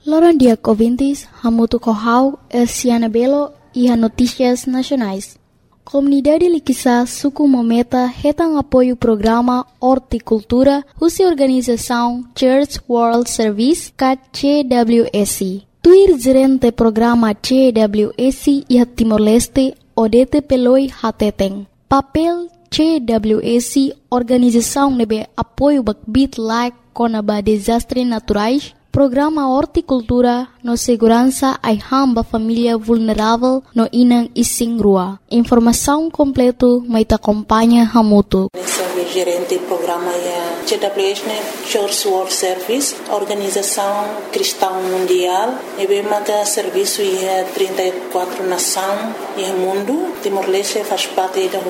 Loron dia ouvintes, Hamutu Kohau, Elsiana Belo e a Notícias Nacionais. Comunidade Liquissa Suku Mometa retam apoio o programa Horticultura, cuja organização Church World Service, CWS. Tuir gerente programa CWS e a Timor-Leste, Odete Peloi Hateteng. Papel CWS, organização nebe apoio bakbit like conaba desastres naturais, programa Horticultura no segurança ai hamba família vulnerável no inang ising rua. Informação completo mai ta acompanha Hamutu. Gerente do programa CWS, Church World Service, organização cristã mundial, e bem serviço em 34 nações no mundo. Timor-Leste faz parte da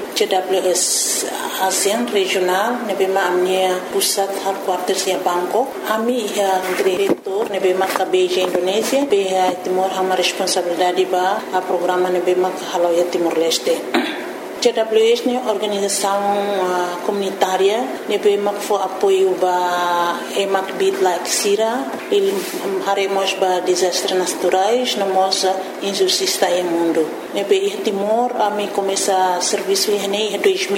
CWS ASEAN regional, e bem a minha pusat headquarters em Bangkok. A minha diretor, e bem a Beijing Indonésia, bem Timor uma responsabilidade para o programa e bem a Haloia Timor-Leste. CWS é uma organização comunitária que foi apoio para emak bit like sira, ele haremos para desastres naturais, na nossa injustiça no mundo. Nebe Timor, a mim começa serviço em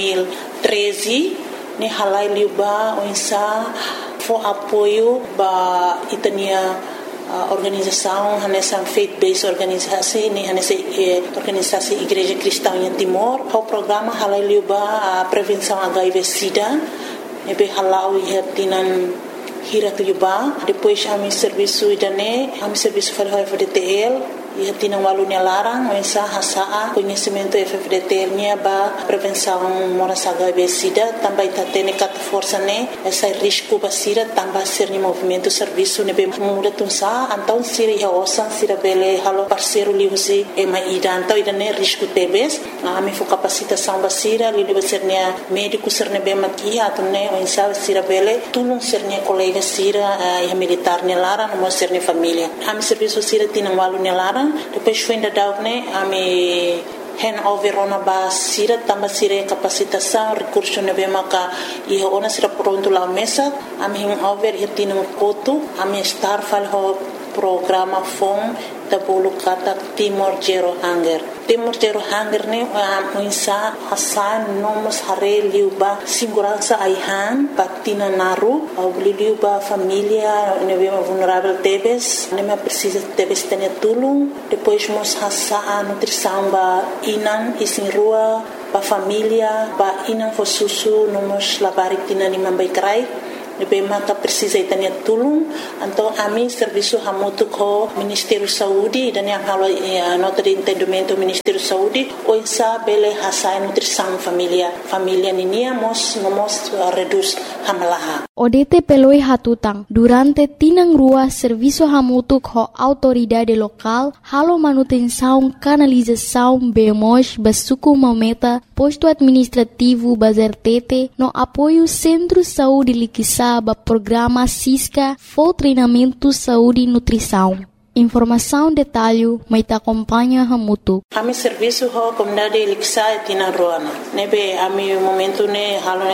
2013, ne halai liuba onsa foi apoio para itania organização nessa faith-based organização nessa organização Igreja Cristã em Timor. O programa halaliuba a prevenção HIV/SIDA, nebe halau ihatinan hiratuba. Depois a serviço idane, a serviço para o FDTL. E tinha um aluno larang, mas hasa conhecimento FFDT nia ba prevenção moras HIV/SIDA também tá tendo cat força né essa risco ba SIDA também ser no movimento serviço ne bem muda tunsa então sira ya osan sira bele halo parceiro liusi e mai então ida ne risco tebes a me fo capacitação ba SIDA li de ser ne médico ser ne bem aqui a tunne o insa sira bele tulung ser ne colega SIDA e militar ne larang mo ser ne família a me serviço SIDA tinha um aluno larang. Depois foi ainda dar a me handover ona ba sira tamba sira capacitação recurso na bemaka e ona sira pronto lá mesa a me handover e tinha um coto a me estar falho programa FOM da bolo kata Timor Zero Hunger. Timor Zero Hunger ne insa hasan nomos hare liuba segurança aihan patina naru au liuba família ne bema vulnerável tebes ne me precisa tebes tene tulung depois mos hasa nutrição ba inan isin rua ba família ba inan fo susu nomos labarik tina ni mambai krai Nebe maka precisa itania tulung então a mim serviço hamutu ko Ministério Saúde dan yang halo nota de entendimento Ministério Saúde o insa bele hasa nutrição família ninia mos reduz hamalaha Odete peloi hatutang durante tinang rua serviço hamutu ko autoridade local halo manutenção canalização bemos basuku mometa posto administrativo bazertete no apoio Centro Saúde Liquissa ba programa SISCA for treinamento saúde e nutrição. Informação detalhe mai ta acompanha Hamutu. Ami serviço ho comunidade Liquissa tina roana. Nebe ami momento ne halo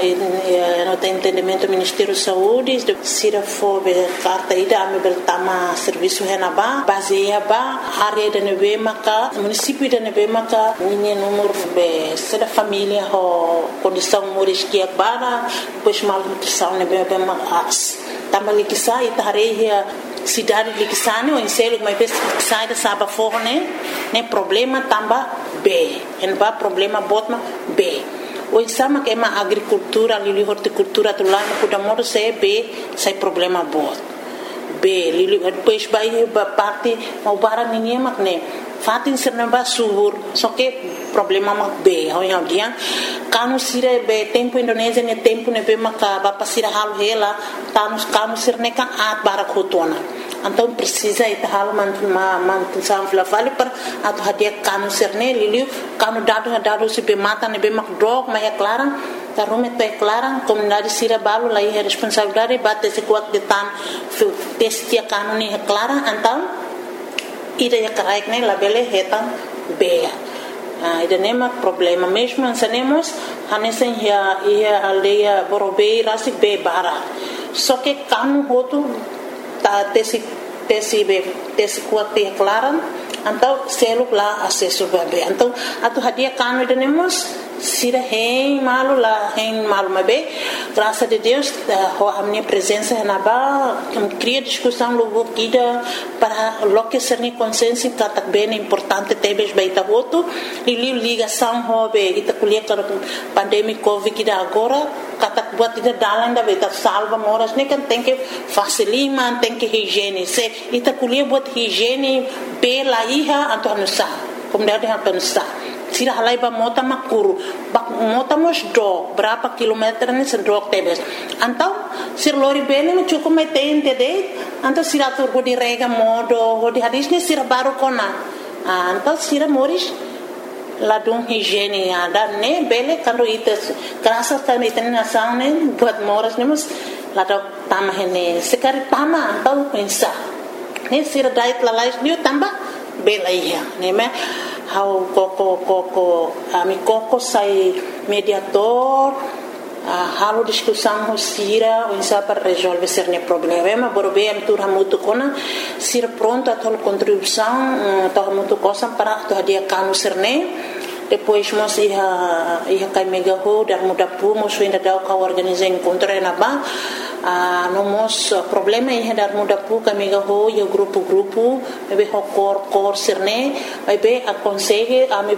no entendimento Ministério Saúde de sira fo be carta ida ami bertama serviço henaba baseia ba área de nebe maka município de nebe maka ninha número be sida família ho condição moris que bara depois mal nutrição nebe be mas tama Liquissa itareia cidade Liquissane ou inselo mas sai da saba forne né problema tamba B en ba problema botma B o insama que é uma agricultura ali horticultura do lá no Kudamoro se B sai problema bot B lili depois vai parte o barang ninguém makne fatin sernamba subur só que problema mak B ho yang dia kanu sire be tempo Indonesia ne tempo ne be maka ba pasira hal hela kanu sirne ka at barak hotona então precisa itahal mantenção vale para atu hadia kanu sirne liliu kanu dado se be mata ne be mak drog mas é clara tarume to é clara comunidade sira balu lá é responsabilidade bate se kuat de tan testia kanu ni é clara então ida ya karaik ne labele hetan be ida nema problema mesmo ansanemos hanesen ia aldeia borobei rasi be bara só que kanu hotu ta tesi tesi kuat te klaran então selo lá acesso bebê então atu hadia kanu denemos sira hein malu mabe graças a Deus a minha presença na ba cria discussão logo kida para loque ser ni consciência que bem importante tebes baita voto e ligação hobe ita kuliah para pandemia covid kida agora katak buat ita dalan da beta salva moras ni kan tem que facilitar tem que higiene se ita kuliah buat higiene pela iha atau nusa como deve haver nusa sira halai ba mota makuru bak mota mos do berapa kilometer ni sedok tebes antau sir lori bene no cukup metente de antau sira tur bodi rega modo bodi hadis ni sira baru kona antau sira moris ladung higiene ada ne bele kalau itu kerasa kan itu nação ne buat moras ne mus ladau tamah ne sekali tamah antau pensa ne sira dait lalais dia tambah bela iya ne me how koko ami koko sai mediator halo discussão sira onsa para resolver ser ne problema borbe am tur hamutu kona sir pronto a tol contribuição to hamutu cosa para to dia kanu serne depois mos ia kai mega ho dar muda pu mos ainda dau ka organizar encontro na ba no mos problema ia dar muda pu ka mega ho ia grupo be ho cor serne be aconselhe a me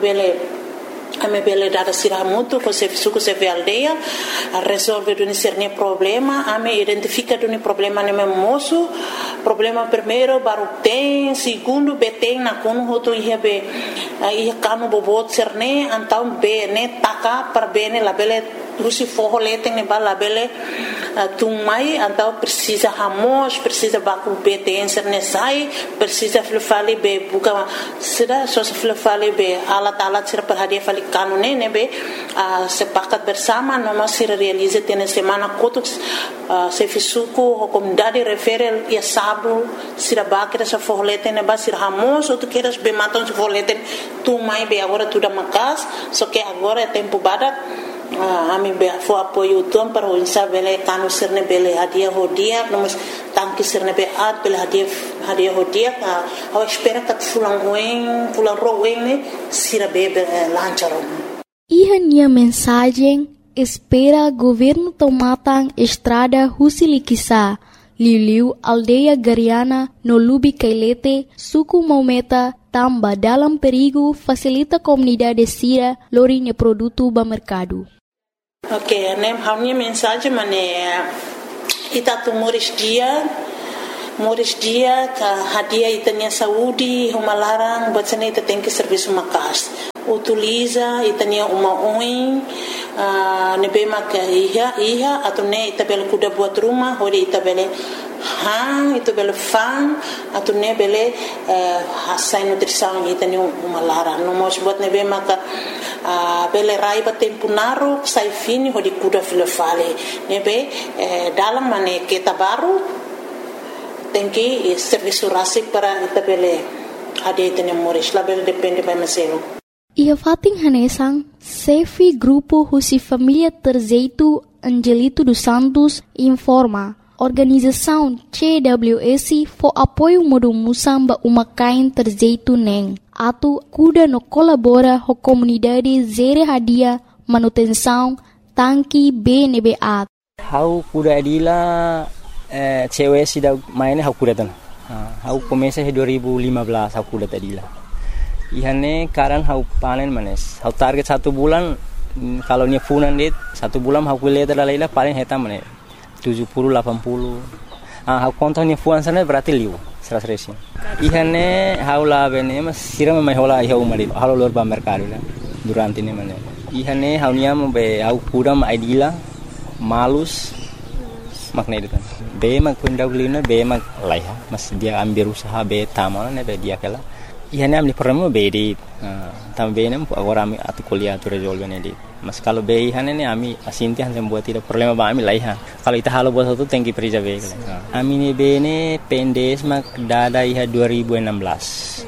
bele dada siramutu ko se suku se aldeia a resolver duni serne problema a me identifica duni problema ne moço problema primeiro baru tem segundo beteng na kono hoto ia be ia kanu bobot serne antau be ne taka per bene la bele rusi forro leteng ne bala bele tumai antau precisa hamos precisa baku beteng serne sai precisa fale be buka sida so fale be alat sira per hadia fale kanune ne be sepakat bersama noma sira realiza tene semana kotuk se fisuku o comunidade refere ia sabu sira bakira sa forro leteng ne ba sira hamos ou tu queres be maton se forro leteng tumai be agora tudo makas só que agora é tempo badak ami be fo apoio tom para o insa bele kanu serne bele hadia hodia nomos tanki serne be at bele hadia hodia a espera que fulan roen ne sira bebe lancharon Ihania mensagem espera governo tomatang estrada Husilikisa Liu aldeia Gariana no Lubi Kailete suku Maumeta tamba dalam perigo facilita comunidade sira lorinha produto ba mercado. Ok, né? A minha mensagem é itatu moris dia que hadia itania saúde uma larang buat sana ita tem que serviço makas utiliza itania uma oin nebe mak iha atau ne ita bel kuda buat rumah hori ita bele ita bele fan atau ne bele hasai nutrição itania uma larang no mos buat nebe mak bele raiba tempo naru sai fini hori kuda filofale nebe dalam mane kita baru tem que serviço rasik para itabele ade tene moris label depende by maselo ia fating hanesang sefi grupo husi família Terzeito Angelito dos Santos informa organização CWS for apoio modo musamba uma kain Terzeito neng atu kuda no colabora ho comunidade zere hadia manutenção tanki BNBA how kuda adila cewek sudah mainnya aku datang. Aku komesa 2015 aku datang dila. Ihane karan aku panen manes. Aku target 1 bulan kalau nya funan dit 1 bulan aku lihat dalailah paling heta manes 70 80. Aku kontak nya fuan sana berarti liu 100. Ihane aku lah bene mas siram mai hola iha umari. Halo lor ba mercado lah durante ini manes. Ihane aku nya be aku kuda ma idila malus makna itu kan. Be mag pendahulunya be mag laiha mas dia ambil usaha be taman ne be dia kala ihane amni problema be di tam be nem agora ami atu kuliah tu resolve ne di mas kalau be ihane ne ami asinti han buat tidak problema ba ami laiha kalau ita halo buat satu tengki perija be ami ne be ne pendes mag dada iha 2016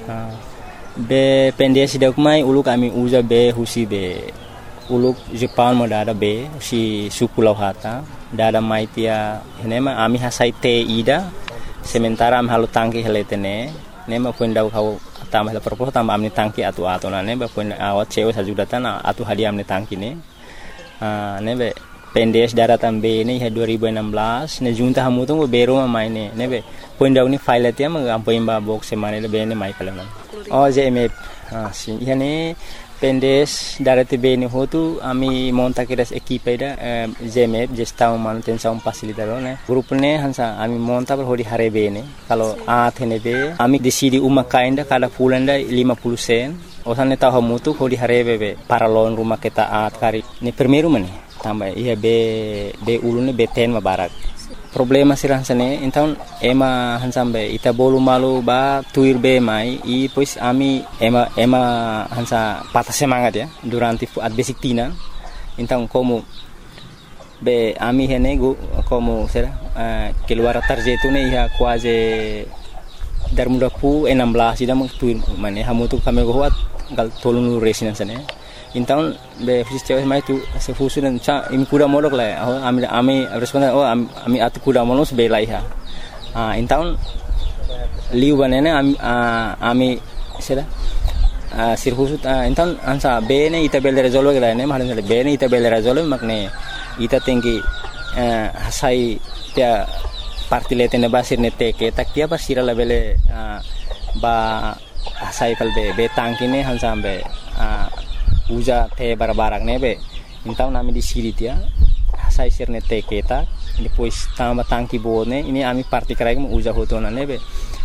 be pendes dak mai uluk ami uza be husi be uluk Jepang mo dada be si suku lauhata dada mai tia hinema ami hasai te ida sementara am halo tangki heletene ne ma pun dau kau tambah la propos tambah amni tangki atu ne ba pun awat cewe sajudatan atu hadiah amni tangki ne be pendes daratan be ne 2016 ne junta hamu tu bero ma maine ne be pun dau ni file atia ma ampo imba box semane le be ne mai kalam oh jeme si yani pendes darati be ni hotu ami monta kiras equipe da jeme gestão manutenção facilitador ne grupo ne hansa ami monta per hodi hare be ne kalau athene be ami decidi uma kainda kada pulanda 50 sen osane tahu mutu hodi hare be paralon rumah kita at kari ni primeiro mane tambah iya be ulune be ten mabarak problema sirang sane então ema hansambe ita bolu malu ba tuir be mai e pois ami ema hansa patah semangat ya durante at basic tina então como be ami hene como será keluar tarjetu ne ia quase dar muda pu 16 ida tuir mane hamu tu kami goat gal tolunu resina sane então be fiz cewek mai tu se fusu dan cha imi kuda modok la ami responden ami atu kuda monos be laiha então liu banene ami sera sir fusu então ansa be ne ita bel resolve la ne mahalan be ne ita bel resolve makne ita tinggi hasai tia parti letene basir ne teke tak dia basira la bele ba hasai kal be tangkine hansa be uja te barbarak nebe então nami di siri dia sai sirne te keta depois tambah tangki bone ini ami parti karai mu uja hotona nebe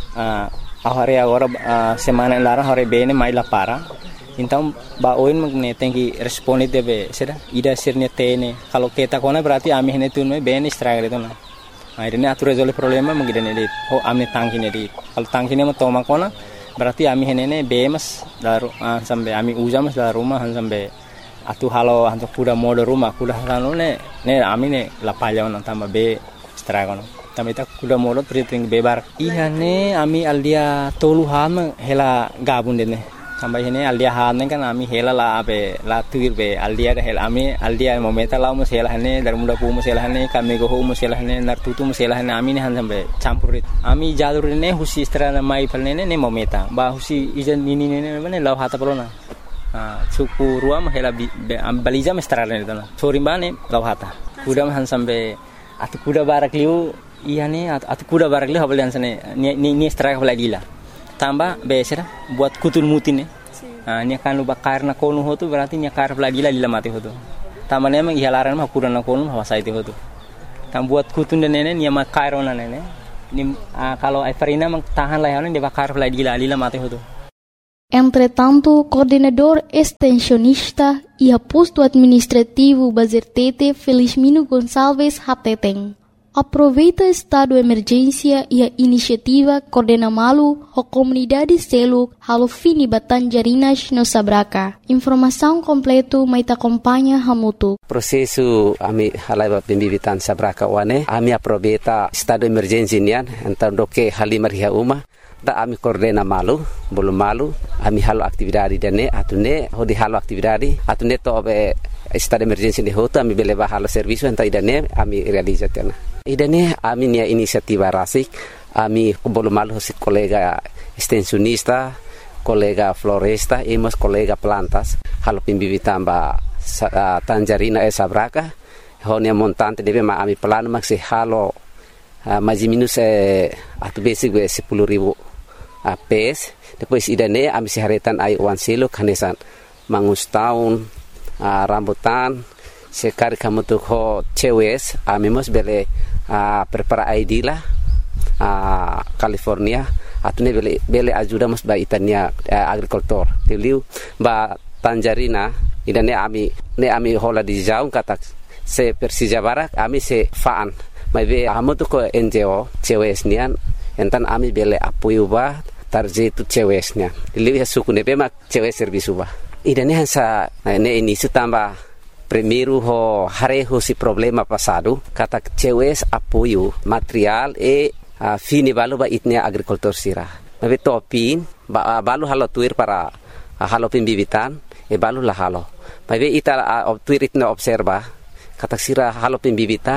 agora semana lara hore bene mai la para então ba oin magne tengi responde debe sera ida sirne tene kalau keta kona berarti ami hene tunme bene struggle itu na akhirnya atu resolve problema mengidane di ami tangki ne di kalau tangki ne toma kona berarti ami henene bemas daru sampai ami uja mas daru rumah sampai atu halo hantu kuda mode rumah kuda halo ne ami ne lapalya on tambah be stragon tambah ita kuda mode priting bebar iya ne ami aldia toluhan hela gabun dene tambah hene aldia han kan ami hela la be la tuir be aldia da hela ami aldia momenta la mus hela hene dar muda pu mus hela hene kami go mus hela hene nartutu mus hela hene ami ne han sampai campurit ami jalur ne husi strana mai palne ne momenta ba husi ijan nini ne ne law hata polona suku ruam hela baliza mestrana itu na sorimbane law hata kuda han sampai atu kuda barak liu iya ne atu kuda barak liu habalian sane ni straka balagila tambah besera buat kutul mutin nya kan luba karna konu hotu berarti nya kar lagi la mati hotu tamane emang ihalaran mah kurana konu hawasa itu hotu tam buat kutun dan nene nya makarona nene ni kalau Everina mang tahan lah yana de bakar lagi la mati hotu. Entretanto, coordenador extensionista e posto administrativo Bazertete Felizmino Gonçalves Hateteng aproveita estado de emergência e a iniciativa coordena malu a comunidade selo halo fini Batanjarinas no Sabraca. Informação completo mai ta acompanha hamutu. Processo ami halaiba pembibitan Sabraca wane ami aproveita estado de emergência nian então doke halimar hia uma da ami coordena malu belum malu ami halo aktividade dane atune hodi halo aktividade atune to be estado de emergência de hoto ami beleva halo serviço então idane ami realizatena idane ami nia inisiativa rasik ami belum malu si kolega extensionista kolega floresta e mas kolega plantas halo pimbibitan ba Tanjarina Sabraca honia montante debe ma ami plano maksi halo mais minus atu basic 10.000 PS depois idane ami siharetan ai wan silo kanesan mangus tahun rambutan sekali kamu tuh ho cewes ami mos bele prepara ID lah California atune bele ajuda mos ba itania agricultor tiliu ba Tanjarina idane ami hola di jauh kata se Persija Barak ami se faan mai be amo tu ko NGO cewesnian entan ami bele apoio ba tarje tu cewesnya lihat suku ne bema cewes servisu ba idane hansa ne ini tamba primeiro ho hare ho si problema passado kata cewes apoio material e fini balu ba itnia agricultor sira mai topin ba balu halo tuir para halo pembibitan e balu la halo mai be ita tuir itna observa kata sira halo pembibitan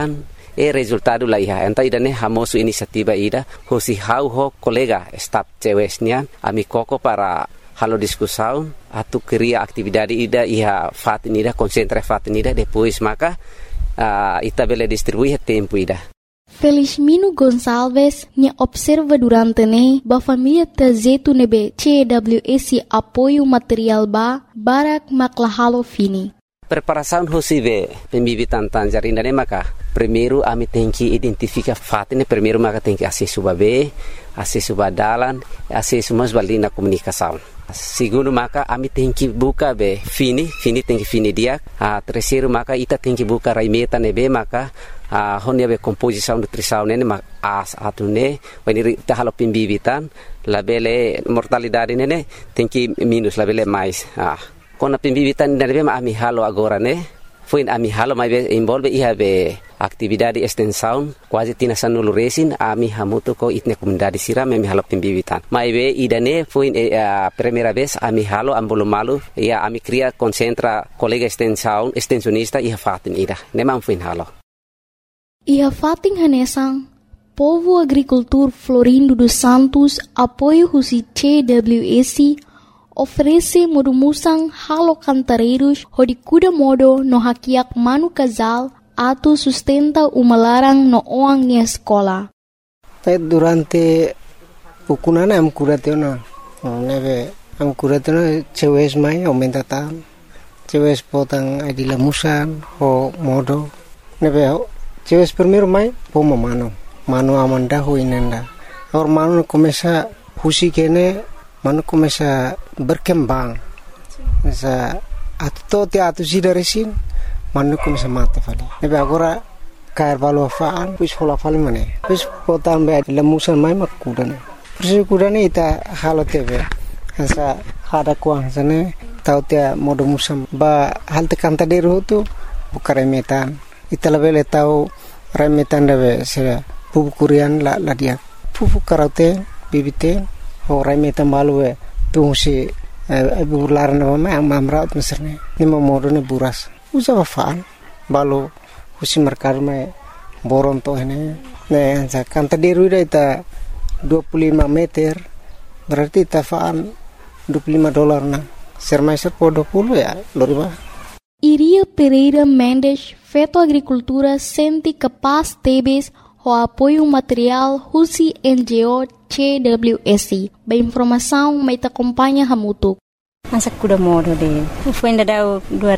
resultado la iha enta idane hamosu inisiativa ida hosi hau ho kolega staf cewesnya ami koko para halo diskusão atu cria atividade ida iha fatinida concentra fatinida depois maka ita bele distribuir tempo ida. Felizmino Gonçalves nya observa durante ne ba família trajeto nebe CWS apoio material barak maklahalo fini. Preparação hosive pembibitan tangerina ne maka primeiro ami tem que identificar fatine primeiro maka tem que acesso babe acesso badalan acesso mas balina comunicação. Segundo maka ami tem que buka be fini tem que fini dia. Terceiro maka ita tem que buka raimeta nebe maka honia be composição nutrição nene atune when ita halo pembibitan labele mortalidade nene tem que minus labele mais. Kona pembibitan nebe ma ami halo agora ne foi ami halo mai be envolve iha be atividade extensão quase tinasan nulu resin ami hamutu ko itne comunidade sira ami halo pembibitan mai be idane foi primeira vez ami halo ambolo malu ia ami cria concentra colega extensão extensionista iha fatin ida nemam foi halo iha fatin hanesang Povo Agricultor Florindo dos Santos apoio husi CWS oferece modumusang halo cantareiros hodi kuda modo no hakiak manu casal atau sustenta umalarang no oang ni escola. Durante ukunana am kuratena neve am kuratena cewes mai aumenta tan cewes potang adila musan ho modo neve cewes primeiro mai poma mano amanda ho inenda or mano começa husi kene mano começa berkembang sa atu sidaresin mano começa mate fali nebe agora cair valo faan pus hola fali mane pus potan be lemusan mai makudane persi kudane ita halo tebe sa hada kuang sane tau tia modo musam ba halte kanta deru tu bukare metan ita lebele tau remetan debe se pupu kurian la dia pupu karaute bibite ho remetan balue tu si bular na ma amraut meserne ni modo ne buras usa faan balo husi merkar me boron to hene ne sa kanta deru ita 25 meter berarti tafaan $25 na sermaiser po 20 ya loriba. Iria Pereira Mendes feto agricultura senti capaz tebes ho apoio material husi NGO CWS ba informação mai ta acompanha hamutuk. Masak kuda modo de foi ainda dau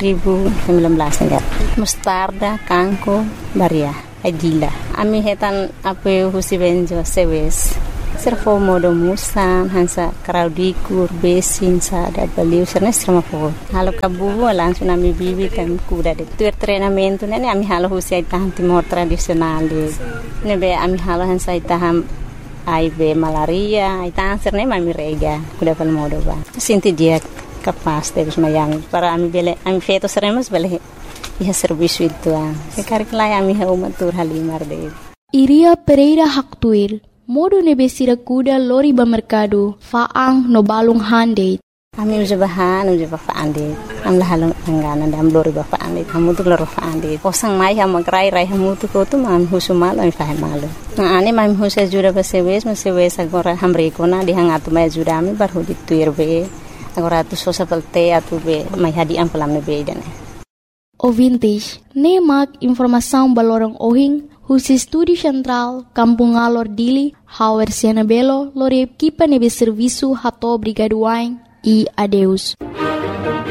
2019 ya mostarda kanko baria adila ami hetan apoio husi benjo sewes servo modo musan hansa kraudikur besin sa da baliu sernes sama po halo kabubu langsung ami bibi kan kuda de tu treinamento nene ami halo husi tahan timor tradisional de nebe ami halo hansa taham aibe malaria ita serne mami rega kuda pal modo ba sinti dia capaz de mayang para ami bele ami feto seremos bele ia serviço itu sekarang lai ami ha umatur halimar de Iria Pereira Haktuil modo nebesira kuda lori ba mercado faang no balung hande ami ujabahan faande am lahalong angana dam lori ba faande hamu tu lori faande posang mai ha magrai rai hamu tu ko tu mam husumal ami fahe malu na ane mam husa jura ba sewes agora hamre kona di hangatu mai jura ami bar hudi tuirbe agora tu sosa pelte atu be mai hadi am pelam be dane Ouvintes, nemak informação balorong ohing husi Estúdio Central, Kampung Alor Dili, Hauer Siana Belo, lori equipa nebe serviço hato brigaduain e adeus.